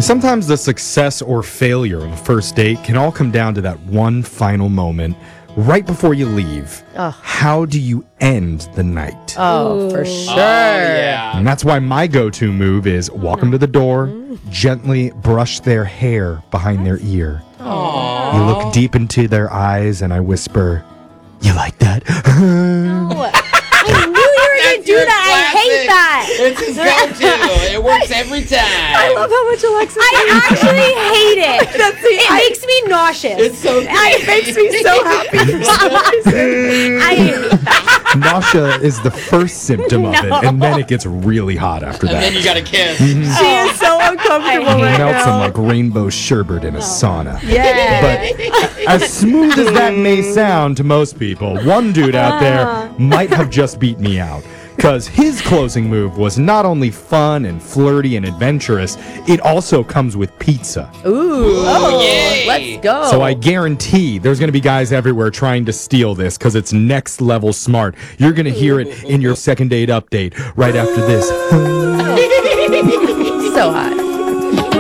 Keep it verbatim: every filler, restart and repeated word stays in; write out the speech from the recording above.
Sometimes the success or failure of a first date can all come down to that one final moment right before you leave. Ugh. How do you end the night? Oh, for sure. Oh, yeah. And that's why my go-to move is walk them to the door, gently brush their hair behind their ear. Aww. You look deep into their eyes and I whisper, "You like that?" I knew you were going to do your that. I hate classic. that. It's his go-to. It works every time. I love how much Alexis I actually hate it. That's the, It makes me nauseous. It's so good. it makes me so happy for some reason. I hate that. Nausea is the first symptom of No. it, and then it gets really hot after And that. then you got to kiss. She is so uncomfortable I right Melts now. them like rainbow sherbet in a sauna. yeah. But as smooth as that may sound to most people, one dude out there might have just beat me out. Because his closing move was not only fun and flirty and adventurous, it also comes with pizza. Ooh. Oh, yay. Let's go. So I guarantee there's going to be guys everywhere trying to steal this because it's next level smart. You're going to hear it in your second date update right after this. so hot.